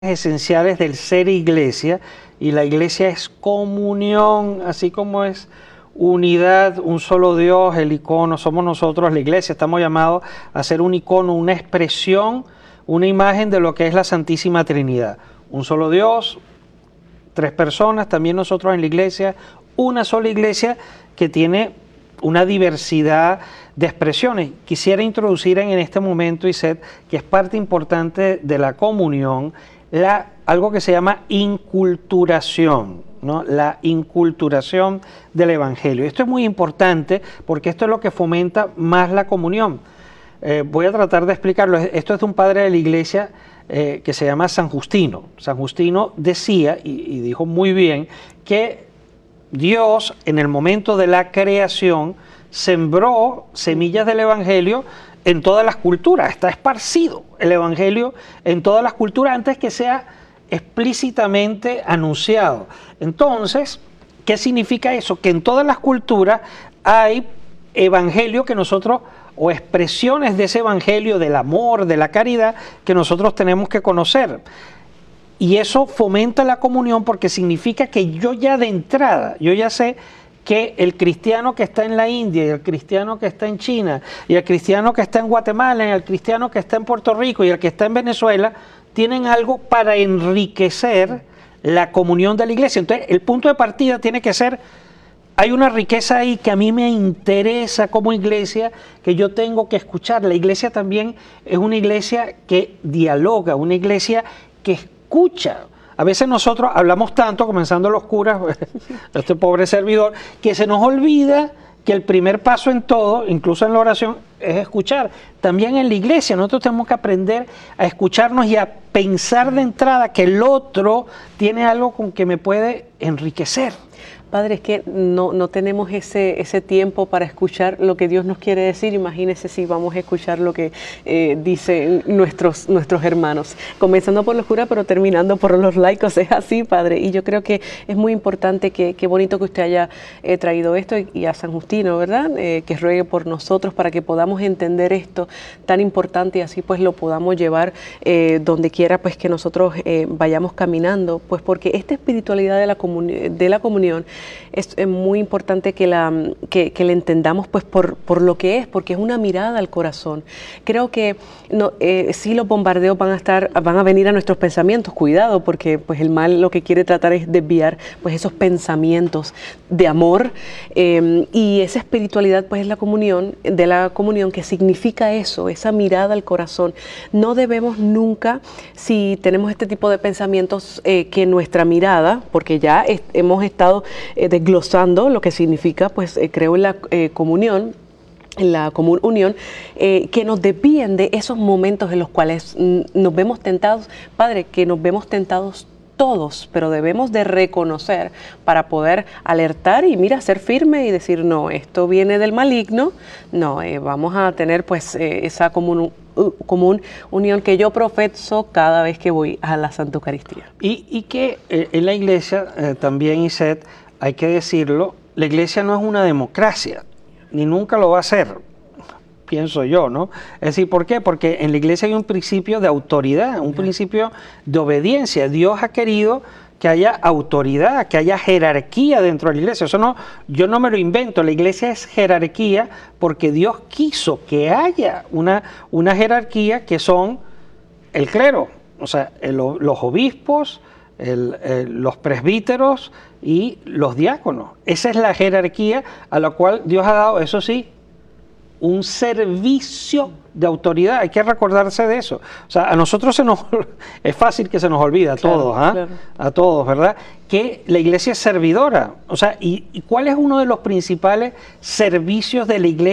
esenciales del ser iglesia, y la iglesia es comunión, así como es unidad, un solo Dios, el icono, somos nosotros la iglesia, estamos llamados a ser un icono, una expresión, una imagen de lo que es la Santísima Trinidad. Un solo Dios, tres personas, también nosotros en la iglesia, una sola iglesia que tiene una diversidad de expresiones. Quisiera introducir en este momento, Iset, que es parte importante de la comunión, algo que se llama inculturación, ¿no? La inculturación del Evangelio. Esto es muy importante porque esto es lo que fomenta más la comunión. Voy a tratar de explicarlo. Esto es de un padre de la iglesia que se llama San Justino. San Justino decía, y dijo muy bien, que Dios en el momento de la creación sembró semillas del Evangelio en todas las culturas, está esparcido el Evangelio en todas las culturas antes que sea explícitamente anunciado. Entonces, ¿qué significa eso? Que en todas las culturas hay evangelio que nosotros, o expresiones de ese evangelio del amor, de la caridad, que nosotros tenemos que conocer. Y eso fomenta la comunión porque significa que yo ya de entrada, yo ya sé que el cristiano que está en la India, y el cristiano que está en China, y el cristiano que está en Guatemala, y el cristiano que está en Puerto Rico, y el que está en Venezuela, tienen algo para enriquecer la comunión de la iglesia. Entonces, el punto de partida tiene que ser, hay una riqueza ahí que a mí me interesa como iglesia, que yo tengo que escuchar. La iglesia también es una iglesia que dialoga, una iglesia que escucha. A veces nosotros hablamos tanto, comenzando los curas, este pobre servidor, que se nos olvida que el primer paso en todo, incluso en la oración, es escuchar. También en la iglesia nosotros tenemos que aprender a escucharnos y a pensar de entrada que el otro tiene algo con que me puede enriquecer. Padre, es que no tenemos ese tiempo para escuchar lo que Dios nos quiere decir. Imagínese si vamos a escuchar lo que dicen nuestros hermanos, comenzando por los curas, pero terminando por los laicos. Es así, Padre. Y yo creo que es muy importante, qué bonito que usted haya traído esto, y a San Justino, ¿verdad? Que ruegue por nosotros para que podamos entender esto tan importante y así pues lo podamos llevar donde quiera pues que nosotros vayamos caminando, pues porque esta espiritualidad de la comunión es muy importante que la entendamos pues por lo que es, porque es una mirada al corazón. Creo que sí, los bombardeos van a venir a nuestros pensamientos, cuidado, porque pues el mal lo que quiere tratar es desviar pues esos pensamientos de amor, y esa espiritualidad pues es la comunión, que significa eso, esa mirada al corazón. No debemos nunca, si tenemos este tipo de pensamientos, que nuestra mirada, porque ya hemos estado desglosando lo que significa, pues creo en la comunión, en la común unión, que nos desvíen de esos momentos en los cuales nos vemos tentados. Padre, que nos vemos tentados todos, pero debemos de reconocer para poder alertar y ser firme y decir, no, esto viene del maligno, no, vamos a tener pues esa común unión que yo profeso cada vez que voy a la Santa Eucaristía. Y que en la iglesia también, Iset, hay que decirlo, la iglesia no es una democracia, ni nunca lo va a ser, pienso yo, ¿no? Es decir, ¿por qué? Porque en la iglesia hay un principio de autoridad, un principio de obediencia. Dios ha querido que haya autoridad, que haya jerarquía dentro de la iglesia. Eso no, yo no me lo invento, la iglesia es jerarquía porque Dios quiso que haya una jerarquía que son el clero, o sea, los obispos, los presbíteros y los diáconos. Esa es la jerarquía a la cual Dios ha dado, eso sí, un servicio de autoridad. Hay que recordarse de eso. O sea, a nosotros es fácil que se nos olvida a todos, claro. A todos, ¿verdad? Que la iglesia es servidora. O sea, ¿y cuál es uno de los principales servicios de la iglesia?